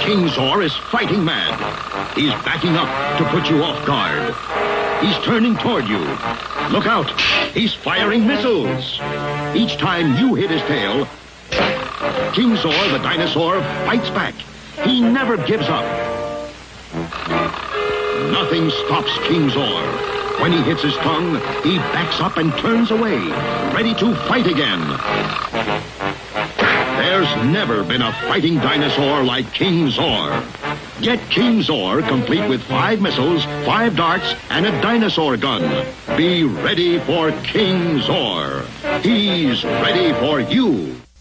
King Zor is fighting mad. He's backing up to put you off guard. He's turning toward you. Look out! He's firing missiles. Each time you hit his tail, King Zor, the dinosaur, fights back. He never gives up. Nothing stops King Zor. When he hits his tongue, he backs up and turns away, ready to fight again. There's never been a fighting dinosaur like King Zor. Get King Zor, complete with 5 missiles, 5 darts, and a dinosaur gun. Be ready for King Zor. He's ready for you.